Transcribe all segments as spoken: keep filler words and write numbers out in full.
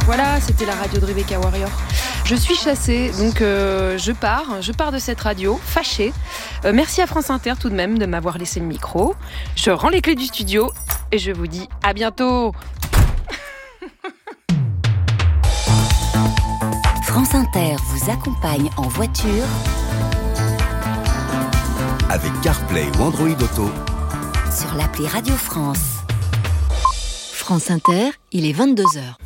Voilà, c'était la radio de Rebecca Warrior. Je suis chassée, donc euh, je pars, je pars de cette radio, fâchée. Euh, merci à France Inter tout de même de m'avoir laissé le micro. Je rends les clés du studio et je vous dis à bientôt. France Inter vous accompagne en voiture avec CarPlay ou Android Auto sur l'appli Radio France. France Inter, il est vingt-deux heures.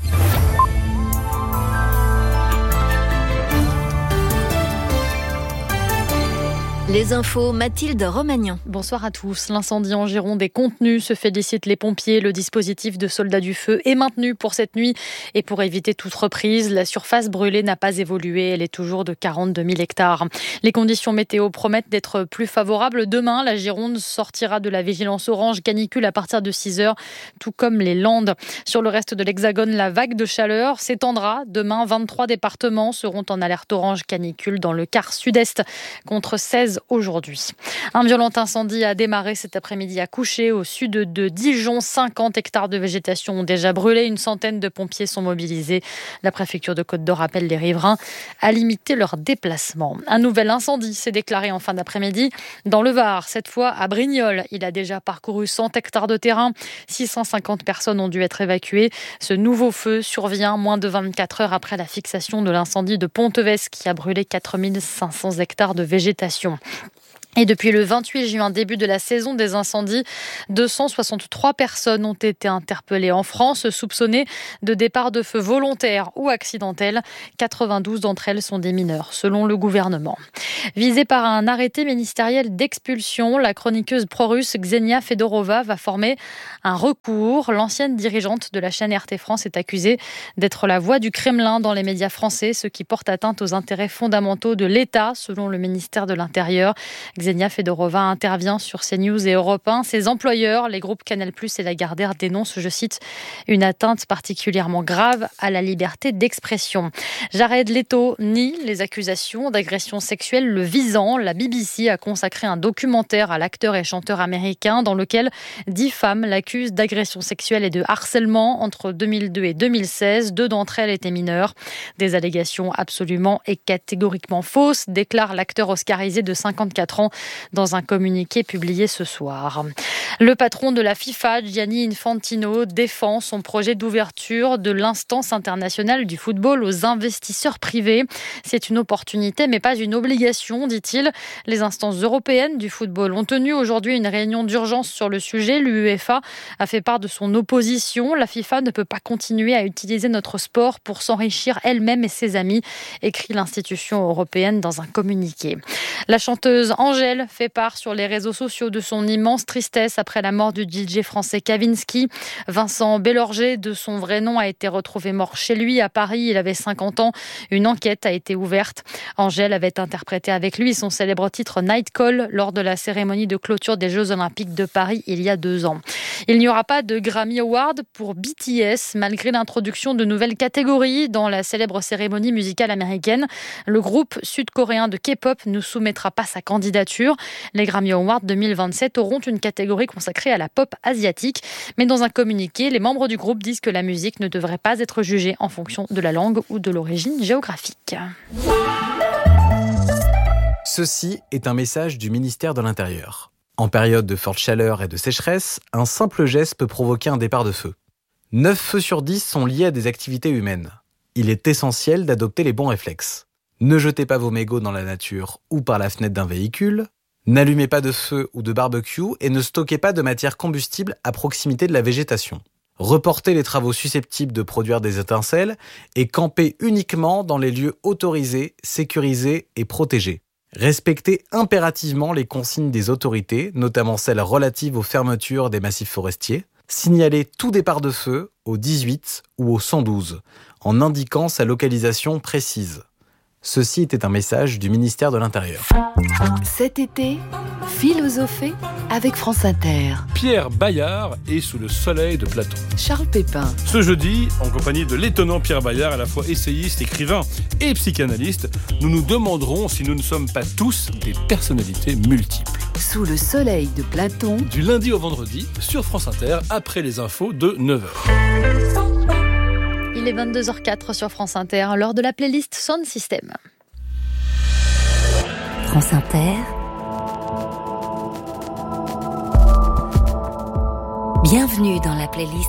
Les infos, Mathilde Romagnan. Bonsoir à tous. L'incendie en Gironde est contenu, se félicitent les pompiers. Le dispositif de soldats du feu est maintenu pour cette nuit. Et pour éviter toute reprise, la surface brûlée n'a pas évolué. Elle est toujours de quarante-deux mille hectares. Les conditions météo promettent d'être plus favorables. Demain, la Gironde sortira de la vigilance orange canicule à partir de six heures, tout comme les Landes. Sur le reste de l'Hexagone, la vague de chaleur s'étendra. Demain, vingt-trois départements seront en alerte orange canicule dans le quart sud-est, contre seize aujourd'hui. Un violent incendie a démarré cet après-midi à Couché, au sud de Dijon. cinquante hectares de végétation ont déjà brûlé. Une centaine de pompiers sont mobilisés. La préfecture de Côte-d'Or appelle les riverains à limiter leurs déplacements. Un nouvel incendie s'est déclaré en fin d'après-midi dans le Var, cette fois à Brignoles. Il a déjà parcouru cent hectares de terrain. six cent cinquante personnes ont dû être évacuées. Ce nouveau feu survient moins de vingt-quatre heures après la fixation de l'incendie de Pontevès qui a brûlé quatre mille cinq cents hectares de végétation. Et depuis le vingt-huit juin, début de la saison des incendies, deux cent soixante-trois personnes ont été interpellées en France, soupçonnées de départ de feu volontaire ou accidentel. quatre-vingt-douze d'entre elles sont des mineurs, selon le gouvernement. Visée par un arrêté ministériel d'expulsion, la chroniqueuse pro-russe Ksenia Fedorova va former un recours. L'ancienne dirigeante de la chaîne R T France est accusée d'être la voix du Kremlin dans les médias français, ce qui porte atteinte aux intérêts fondamentaux de l'État, selon le ministère de l'Intérieur. Ksenia Fedorova intervient sur CNews et Europe un. Ses employeurs, les groupes Canal plus et Lagardère, dénoncent, je cite, une atteinte particulièrement grave à la liberté d'expression. Jared Leto nie les accusations d'agression sexuelle le visant. La B B C a consacré un documentaire à l'acteur et chanteur américain dans lequel dix femmes l'accusent d'agression sexuelle et de harcèlement entre deux mille deux et deux mille seize. Deux d'entre elles étaient mineures. Des allégations absolument et catégoriquement fausses, déclare l'acteur oscarisé de cinquante-quatre ans dans un communiqué publié ce soir. Le patron de la FIFA, Gianni Infantino, défend son projet d'ouverture de l'instance internationale du football aux investisseurs privés. C'est une opportunité, mais pas une obligation, dit-il. Les instances européennes du football ont tenu aujourd'hui une réunion d'urgence sur le sujet. L'UEFA a fait part de son opposition. La FIFA ne peut pas continuer à utiliser notre sport pour s'enrichir elle-même et ses amis, écrit l'institution européenne dans un communiqué. La chanteuse Angèle fait part sur les réseaux sociaux de son immense tristesse après la mort du D J français Kavinsky. Vincent Bellorger, de son vrai nom, a été retrouvé mort chez lui à Paris. Il avait cinquante ans. Une enquête a été ouverte. Angèle avait interprété avec lui son célèbre titre Night Call lors de la cérémonie de clôture des Jeux Olympiques de Paris il y a deux ans. Il n'y aura pas de Grammy Award pour B T S malgré l'introduction de nouvelles catégories dans la célèbre cérémonie musicale américaine. Le groupe sud-coréen de K-pop ne soumettra pas sa candidature. Les Grammy Awards deux mille vingt-sept auront une catégorie consacrée à la pop asiatique. Mais dans un communiqué, les membres du groupe disent que la musique ne devrait pas être jugée en fonction de la langue ou de l'origine géographique. Ceci est un message du ministère de l'Intérieur. En période de forte chaleur et de sécheresse, un simple geste peut provoquer un départ de feu. neuf feux sur dix sont liés à des activités humaines. Il est essentiel d'adopter les bons réflexes. Ne jetez pas vos mégots dans la nature ou par la fenêtre d'un véhicule. N'allumez pas de feu ou de barbecue et ne stockez pas de matière combustible à proximité de la végétation. Reportez les travaux susceptibles de produire des étincelles et campez uniquement dans les lieux autorisés, sécurisés et protégés. Respectez impérativement les consignes des autorités, notamment celles relatives aux fermetures des massifs forestiers. Signalez tout départ de feu au dix-huit ou au cent douze, en indiquant sa localisation précise. Ceci était un message du ministère de l'Intérieur. Cet été, philosophez avec France Inter. Pierre Bayard est sous le soleil de Platon. Charles Pépin. Ce jeudi, en compagnie de l'étonnant Pierre Bayard, à la fois essayiste, écrivain et psychanalyste, nous nous demanderons si nous ne sommes pas tous des personnalités multiples. Sous le soleil de Platon. Du lundi au vendredi, sur France Inter, après les infos de neuf heures. Il est est vingt-deux heures quatre sur France Inter, lors de la playlist Sound System. France Inter. Bienvenue dans la playlist